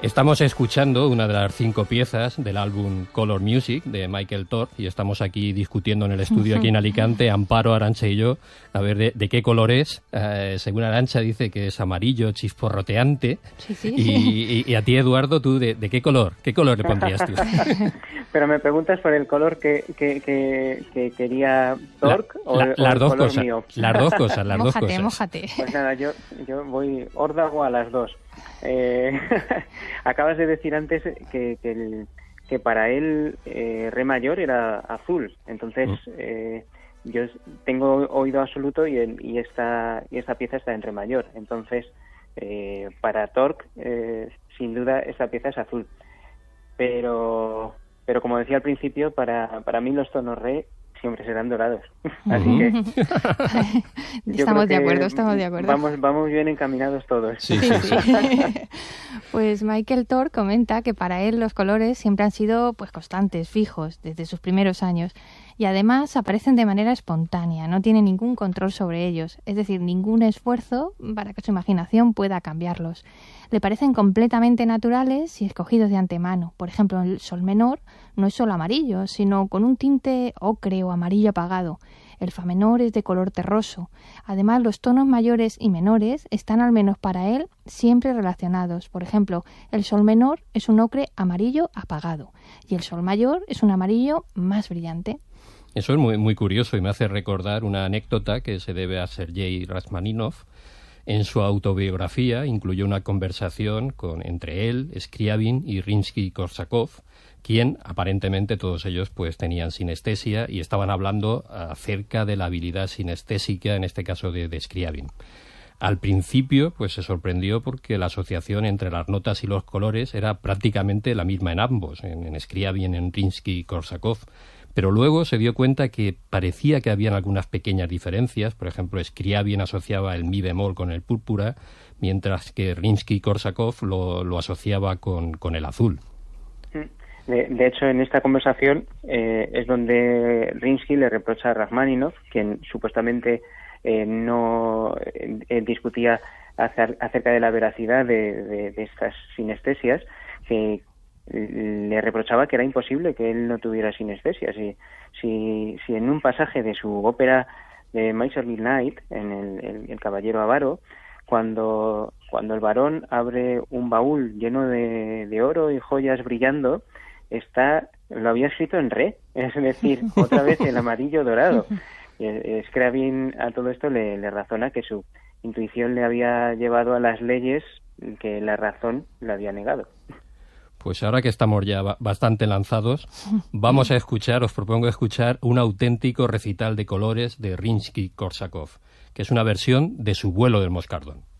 Estamos escuchando una de las 5 piezas del álbum Color Music de Michael Thorp y estamos aquí discutiendo en el estudio aquí en Alicante, Amparo, Arantxa y yo, a ver de qué color es. Según Arantxa dice que es amarillo, chisporroteante. Sí. Y a ti, Eduardo, ¿tú de qué color? ¿Qué color le pondrías tú? Pero me preguntas por el color que quería Thorp o las el dos color cosas, mío. Las dos cosas, las dos cosas. Mójate. Pues nada, yo voy órdago a las dos. Acabas de decir antes que para él re mayor era azul, entonces yo tengo oído absoluto y esta pieza está en re mayor, entonces para Thorp sin duda esta pieza es azul, pero como decía al principio, para mí los tonos re siempre serán dorados. Así que estamos de acuerdo. Vamos bien encaminados todos. Sí. Pues Michael Thorp comenta que para él los colores siempre han sido pues constantes, fijos, desde sus primeros años. Y además aparecen de manera espontánea, no tiene ningún control sobre ellos, es decir, ningún esfuerzo para que su imaginación pueda cambiarlos. Le parecen completamente naturales y escogidos de antemano. Por ejemplo, el sol menor no es solo amarillo, sino con un tinte ocre o amarillo apagado. El fa menor es de color terroso. Además, los tonos mayores y menores están, al menos para él, siempre relacionados. Por ejemplo, el sol menor es un ocre amarillo apagado y el sol mayor es un amarillo más brillante. Eso es muy, muy curioso y me hace recordar una anécdota que se debe a Sergei Rachmaninoff. En su autobiografía incluyó una conversación entre él, Scriabin y Rimsky-Korsakov, quien aparentemente todos ellos pues tenían sinestesia y estaban hablando acerca de la habilidad sinestésica, en este caso de Scriabin. Al principio pues se sorprendió porque la asociación entre las notas y los colores era prácticamente la misma en ambos, en Scriabin, en Rimsky-Korsakov. Pero luego se dio cuenta que parecía que habían algunas pequeñas diferencias. Por ejemplo, Scriabin asociaba el mi bemol con el púrpura, mientras que Rimsky-Korsakov lo asociaba con el azul. De hecho, en esta conversación es donde Rimsky le reprocha a Rachmaninoff, quien supuestamente no discutía acerca de la veracidad de estas sinestesias, que le reprochaba que era imposible que él no tuviera sinestesia. Si en un pasaje de su ópera de Midsummer Night, en el Caballero Avaro, cuando el varón abre un baúl lleno de oro y joyas brillando, lo había escrito en re, es decir, otra vez el amarillo dorado. Scriabin a todo esto le razona que su intuición le había llevado a las leyes que la razón le había negado. Pues ahora que estamos ya bastante lanzados, os propongo escuchar un auténtico recital de colores de Rimsky-Korsakov, que es una versión de su Vuelo del Moscardón.